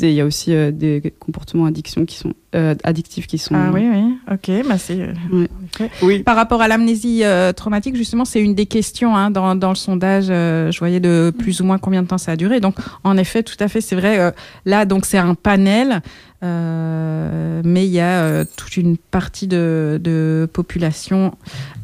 il y a aussi des comportements addictifs qui sont... Ah oui, ok. Bah c'est, Oui. Par rapport à l'amnésie traumatique, justement, c'est une des questions dans le sondage. Je voyais de plus ou moins combien de temps ça a duré. Donc, en effet, tout à fait, c'est vrai. Là, donc, c'est un panel, mais il y a toute une partie de population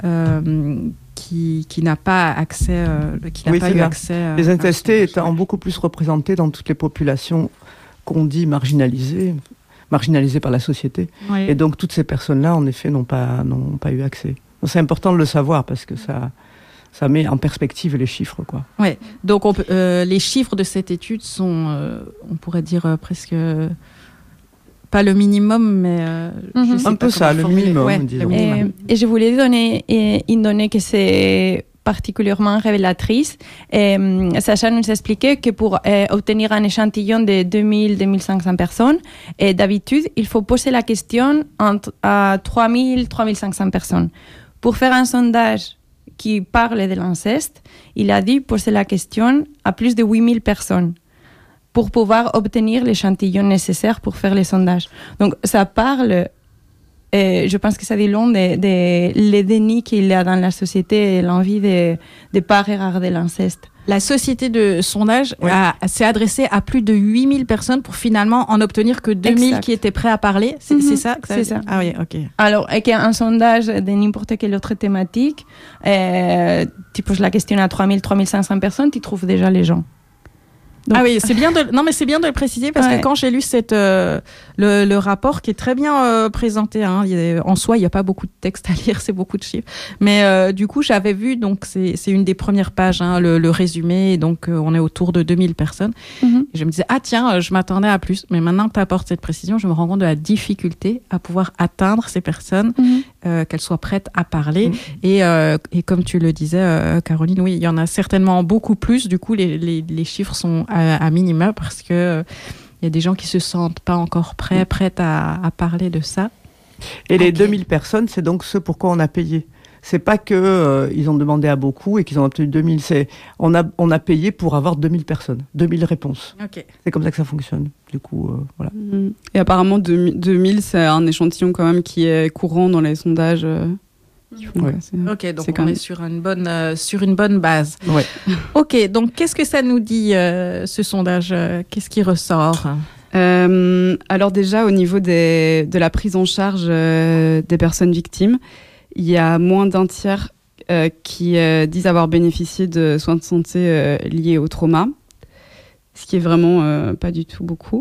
qui n'a pas accès, qui n'a pas eu accès. Les attestés étant beaucoup plus représentés dans toutes les populations qu'on dit marginalisées par la société. Oui. Et donc toutes ces personnes-là, en effet, n'ont pas eu accès. Donc, c'est important de le savoir parce que ça met en perspective les chiffres, quoi. Ouais. Donc les chiffres de cette étude sont, on pourrait dire presque pas le minimum, mais je sais un peu ça, le minimum, disons. Et je voulais donner une donnée que c'est particulièrement révélatrice. Sacha nous expliquait que pour obtenir un échantillon de 2000-2500 personnes, d'habitude, il faut poser la question à 3000-3500 personnes. Pour faire un sondage qui parle de l'inceste, il a dit poser la question à plus de 8000 personnes pour pouvoir obtenir l'échantillon nécessaire pour faire les sondages. Donc, ça parle, je pense que ça dit long de les dénis qu'il y a dans la société et l'envie de ne pas regarder l'inceste. La société de sondage s'est adressée à plus de 8000 personnes pour finalement en obtenir que 2000 qui étaient prêts à parler. C'est ça C'est ça. Ah oui, ok. Alors, qu'un sondage de n'importe quelle autre thématique, tu poses la question à 3000-3500 personnes, tu trouves déjà les gens. Donc... Ah oui, c'est bien de le préciser parce que quand j'ai lu le rapport qui est très bien présenté, hein, en soi, il n'y a pas beaucoup de texte à lire, c'est beaucoup de chiffres. Mais du coup, j'avais vu, donc c'est une des premières pages, hein, le résumé, et donc on est autour de 2000 personnes. Et je me disais, ah tiens, je m'attendais à plus. Mais maintenant que tu apportes cette précision, je me rends compte de la difficulté à pouvoir atteindre ces personnes, qu'elles soient prêtes à parler. Et comme tu le disais, Caroline, oui, il y en a certainement beaucoup plus. Du coup, les chiffres sont à minima parce que il y a des gens qui se sentent pas encore prêtes à parler de ça. Et les 2000 personnes, c'est donc ce pourquoi on a payé. C'est pas que ils ont demandé à beaucoup et qu'ils ont obtenu 2000. On a payé pour avoir 2000 personnes, 2000 réponses. Okay. C'est comme ça que ça fonctionne. Du coup, voilà. Et apparemment, 2000, c'est un échantillon quand même qui est courant dans les sondages. Ok, donc on est sur une bonne base. Ouais. Ok, donc qu'est-ce que ça nous dit, ce sondage? Qu'est-ce qui ressort? Alors déjà, au niveau de la prise en charge des personnes victimes, il y a moins d'un tiers qui disent avoir bénéficié de soins de santé liés au trauma, ce qui est vraiment pas du tout beaucoup.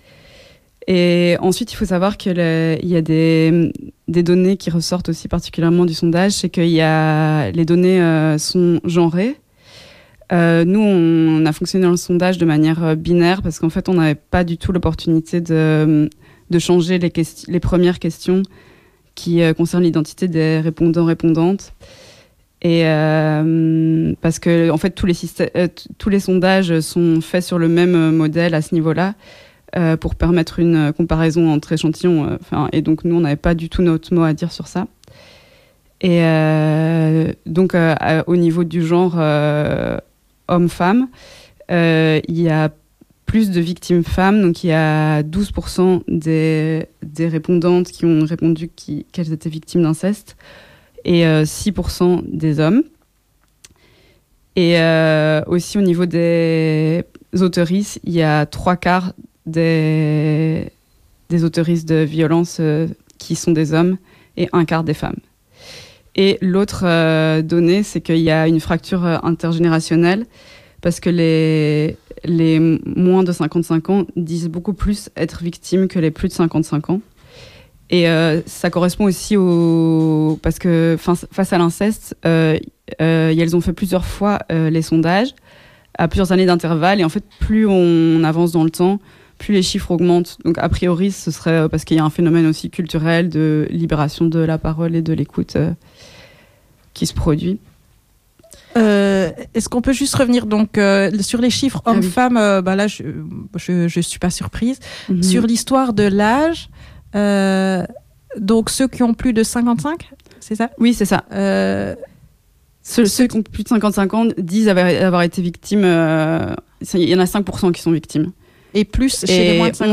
Et ensuite, il faut savoir qu'il y a des données qui ressortent aussi particulièrement du sondage, c'est que les données sont genrées. Nous, on a fonctionné dans le sondage de manière binaire parce qu'en fait, on n'avait pas du tout l'opportunité de changer les premières questions qui concernent l'identité des répondants-répondantes. Et parce que en fait, tous les sondages sont faits sur le même modèle à ce niveau-là. Pour permettre une comparaison entre échantillons. Et donc, nous, on n'avait pas du tout notre mot à dire sur ça. Et donc, au niveau du genre homme-femme, il y a plus de victimes femmes. Donc, il y a 12% des répondantes qui ont répondu qu'elles étaient victimes d'inceste et 6% des hommes. Et aussi, au niveau des auteurices, il y a 3/4 des auteuristes de violences qui sont des hommes et 1/4 des femmes. Et l'autre donnée, c'est qu'il y a une fracture intergénérationnelle parce que les moins de 55 ans disent beaucoup plus être victimes que les plus de 55 ans. Et ça correspond aussi parce que face à l'inceste, elles ont fait plusieurs fois les sondages à plusieurs années d'intervalle. Et en fait, plus on avance dans le temps, plus les chiffres augmentent. Donc, a priori, ce serait parce qu'il y a un phénomène aussi culturel de libération de la parole et de l'écoute qui se produit. Est-ce qu'on peut juste revenir donc sur les chiffres hommes-femmes? Là, je suis pas surprise. Sur l'histoire de l'âge, donc ceux qui ont plus de 55, c'est ça? Oui, c'est ça. Ceux qui ont plus de 55 ans disent avoir été victimes. Il y en a 5% qui sont victimes. Et plus chez les moins de 55